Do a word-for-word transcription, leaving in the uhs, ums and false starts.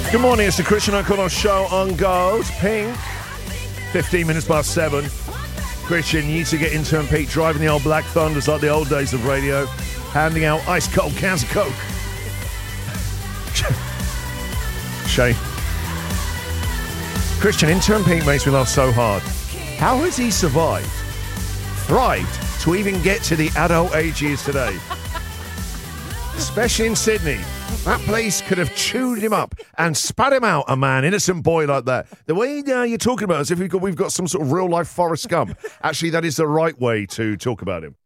Good morning, it's the Christian O'Connell Show on Gold. Pink, fifteen minutes past seven. Christian, you need to get intern Pete driving the old Black Thunders like the old days of radio, handing out ice cold cans of Coke. Shane. Christian, intern Pete makes me laugh so hard. How has he survived, thrived, to even get to the adult age he is today? Especially in Sydney. That place could have chewed him up and spat him out, a man, innocent boy like that. The way uh, you're talking about it, as if we've got, we've got some sort of real-life Forrest Gump. Actually, that is the right way to talk about him.